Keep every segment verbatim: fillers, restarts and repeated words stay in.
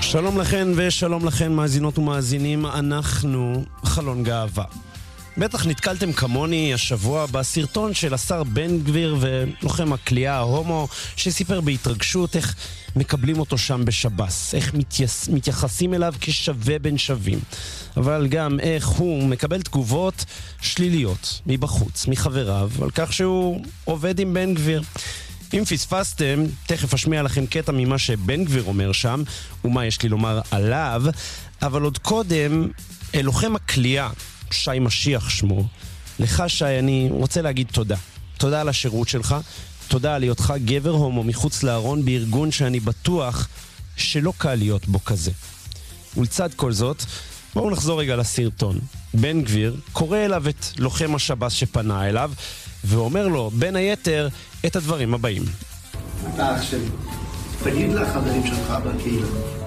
שלום לכן ושלום לכן מאזינות ומאזינים, אנחנו חלון גאווה. בטח נתקלתם כמוני השבוע בסרטון של השר בן גביר ולוחם הכלייה ההומו שסיפר בהתרגשות איך מקבלים אותו שם בשב"ס, איך מתייס, מתייחסים אליו כשווה בין שווים, אבל גם איך הוא מקבל תגובות שליליות מבחוץ, מחבריו, על כך שהוא עובד עם בן גביר. אם פספסתם, תכף אשמיע לכם קטע ממה שבן גביר אומר שם ומה יש לי לומר עליו, אבל עוד קודם, לוחם הכלייה שי משיח שמו, לך שי אני רוצה להגיד תודה. תודה על השירות שלך, תודה על היותך גבר הומו מחוץ לארון בארגון שאני בטוח שלא קל להיות בו כזה. ולצד כל זאת, בואו נחזור רגע לסרטון. בן גביר קורא אליו את לוחם השב"ס שפנה אליו, ואומר לו בין היתר את הדברים הבאים. אתה אח שלי, תגיד לחברים שלך בקהילה,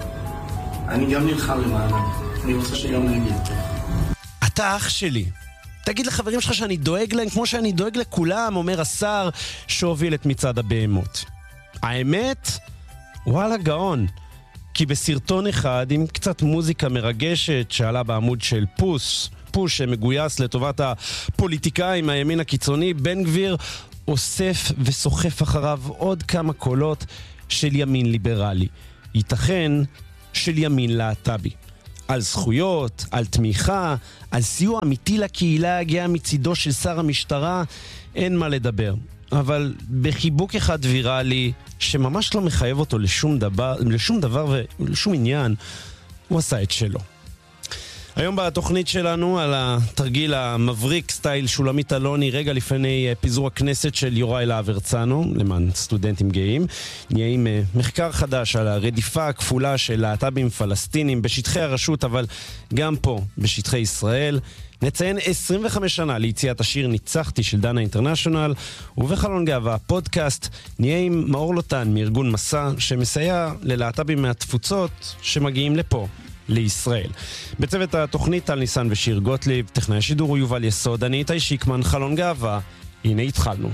אני גם נלחם למענם, אני רוצה שגם נגיד טוב. אתה אח שלי, תגיד לחברים שלך שאני דואג להם כמו שאני דואג לכולם, אומר השר שהוביל את מצעד הבהמות. האמת? וואלה גאון. כי בסרטון אחד עם קצת מוזיקה מרגשת שעלה בעמוד של פוס, פוש שמגויס לטובת הפוליטיקאים מהימין הקיצוני, בן גביר אוסף וסוחף אחריו עוד כמה קולות של ימין ליברלי. ייתכן של ימין להט"בי. על זכויות, על תמיכה, על סיוע אמיתי לקהילה הגאה מצידו של שר המשטרה, אין מה לדבר. אבל בחיבוק אחד ויראלי, שממש לא מחייב אותו לשום דבר, לשום דבר ולשום עניין, הוא עשה את שלו. היום בתוכנית שלנו על התרגיל המבריק סטייל שולמית אלוני רגע לפני פיזור הכנסת של יוראי להב הרצנו למען סטודנטים גאים, נהיה עם מחקר חדש על הרדיפה הכפולה של להט"בים פלסטינים בשטחי הרשות אבל גם פה בשטחי ישראל. נציין עשרים וחמש שנה ליציאת השיר ניצחתי של דנה אינטרנשיונל, ובחלון גאווה פודקאסט נהיה עם מאור לוטן מארגון מסע שמסייע ללהט"בים מהתפוצות שמגיעים לפה לישראל. בצוות התוכנית טל ניסן ושיר גוטליב, טכנאי השידור הוא יובל יסוד, אני איתי שיקמן. חלון גאווה, הנה התחלנו.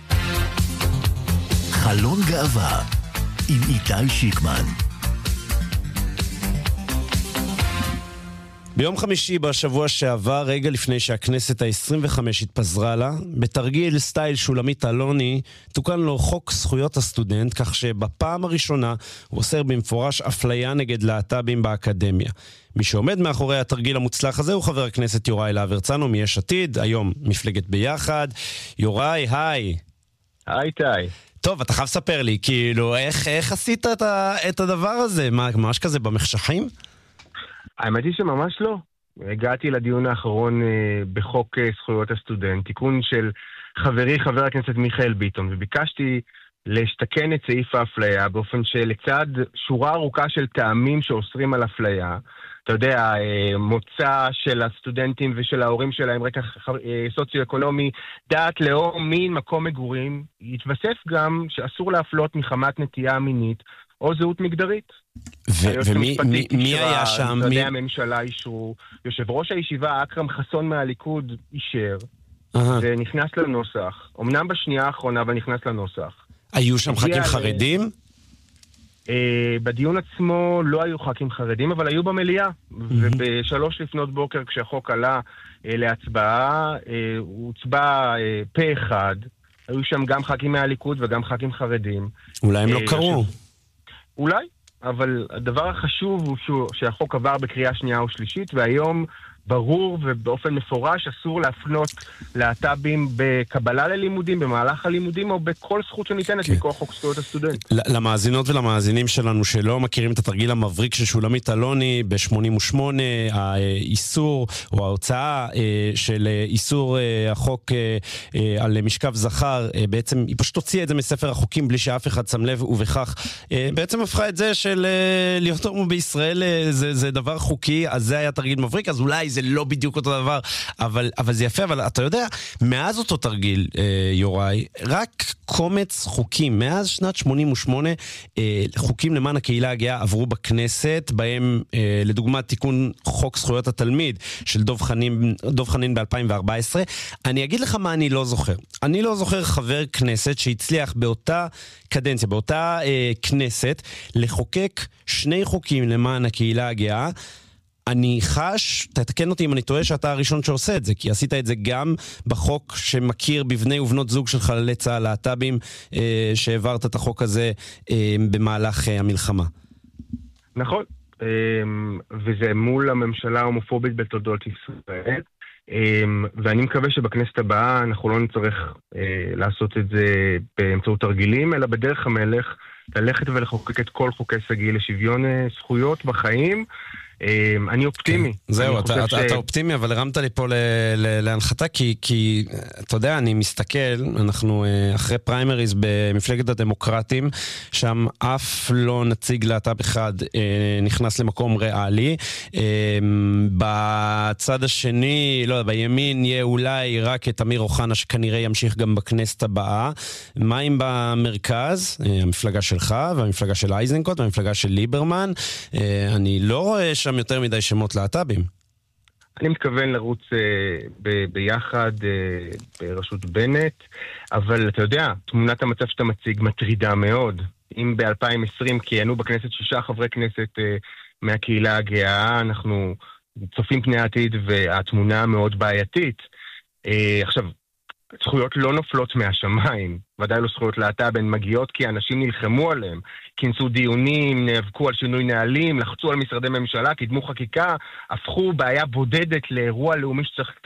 חלון גאווה עם איתי שיקמן. ביום חמישי בשבוע שעבר, רגע לפני שהכנסת ה-עשרים וחמש התפזרה לה, בתרגיל סטייל שולמית אלוני, תוקן לו חוק זכויות הסטודנט, כך שבפעם הראשונה הוא אוסר במפורש אפליה נגד להט"בים באקדמיה. מי שעומד מאחורי התרגיל המוצלח הזה הוא חבר הכנסת יוראי להב הרצנו מיש עתיד, היום מפלגת ביחד. יוראי, היי. היי טי. טוב, אתה חייב לספר לי, כאילו, איך, איך עשית את, ה, את הדבר הזה? מה, ממש כזה במחשכים? האמת היא שממש לא. הגעתי לדיון האחרון אה, בחוק אה, זכויות הסטודנט, תיקון של חברי חבר הכנסת מיכאל ביטון, וביקשתי להשתכן את סעיף האפליה באופן שלצד שורה ארוכה של טעמים שאוסרים על אפליה, אתה יודע, אה, מוצא של הסטודנטים ושל ההורים שלהם, רקע אה, סוציו-אקונומי, דת, לאום, מין, מקום מגורים, יתווסף גם שאסור להפלות מחמת נטייה מינית או זהות מגדרית. ומי היה שם? משרדי הממשלה אישרו, יושב ראש הישיבה אכרם חסון מהליכוד אישר, ונכנס לנוסח, אמנם בשנייה האחרונה אבל נכנס לנוסח. היו שם ח"כים חרדים? בדיון עצמו לא היו ח"כים חרדים, אבל היו במליאה, ובשלוש לפנות בוקר כשהחוק עלה להצבעה, הוא הוצבע פה אחד, היו שם גם ח"כים מהליכוד וגם ח"כים חרדים. אולי הם לא קראו. אולי, אבל הדבר החשוב הוא שהחוק עבר בקריאה שנייה ושלישית, והיום ברור ובאופן מפורש אסור להפנות להט"בים בקבלה ללימודים, במהלך הלימודים, או בכל זכות שניתנת מכוח חוק זכויות הסטודנט. למאזינות ולמאזינים שלנו שלא מכירים את התרגיל המבריק של שולמית אלוני ב-שמונים ושמונה, האיסור או ההוצאה של איסור החוק על משכב זכר, בעצם היא פשוט הוציאה את זה מספר החוקים בלי שאף אחד שם לב, ובכך בעצם הפכה את זה של להיות הומו בישראל זה, זה דבר חוקי. אז זה היה תרגיל מבריק, אז אולי זה זה לא בדיוק אותו דבר, אבל, אבל זה יפה, אבל אתה יודע, מאז אותו תרגיל, אה, יוראי, רק קומץ חוקים, מאז שנת שמונים ושמונה, אה, חוקים למען הקהילה הגאה עברו בכנסת, בהם אה, לדוגמה תיקון חוק זכויות התלמיד של דוב חנין, דוב חנין ב-אלפיים וארבע עשרה. אני אגיד לך מה אני לא זוכר. אני לא זוכר חבר כנסת שהצליח באותה קדנציה, באותה אה, כנסת, לחוקק שני חוקים למען הקהילה הגאה. אני חש, תתקן אותי אם אני טועה, שאתה הראשון שעושה את זה, כי עשית את זה גם בחוק שמכיר בבני ובנות זוג של חללי צה"ל להט"בים, אה, שהעברת את החוק הזה אה, במהלך אה, המלחמה. נכון, אה, וזה מול הממשלה ההומופובית בתולדות ישראל, אה, ואני מקווה שבכנסת הבאה אנחנו לא נצטרך אה, לעשות את זה באמצעות תרגילים, אלא בדרך המלך ללכת ולחוקק את כל חוקי סגי לשוויון אה, זכויות בחיים. אני אופטימי. זהו, אתה אופטימי, אבל הרמת לי פה להנחתה, כי אתה יודע, אני מסתכל, אנחנו אחרי פריימריז במפלגת הדמוקרטים, שם אף לא נציג להט"ב אחד נכנס למקום ריאלי. בצד השני, לא יודע, בימין יהיה אולי רק את אמיר אוחנה, שכנראה ימשיך גם בכנסת הבאה. מה אם במרכז, המפלגה שלך והמפלגה של אייזנקוט והמפלגה של ליברמן, אני לא רואה שם יותר מדי שמות להט"בים. אני מתכוון לרוץ uh, ב- ביחד uh, ברשות בנט, אבל אתה יודע, תמונת המצב שאתה מציג מטרידה מאוד. אם ב-אלפיים ועשרים כיהנו בכנסת שישה חברי כנסת uh, מהקהילה הגאה, אנחנו צופים פני העתיד והתמונה מאוד בעייתית. Uh, עכשיו, זכויות לא נופלות מהשמיים, ודאי לא זכויות להט"ב, הן מגיעות כי אנשים נלחמו עליהם, כינסו דיונים, נאבקו על שינוי נהלים, לחצו על משרדי ממשלה, קידמו חקיקה, הפכו בעיה בודדת לאירוע לאומי שצריך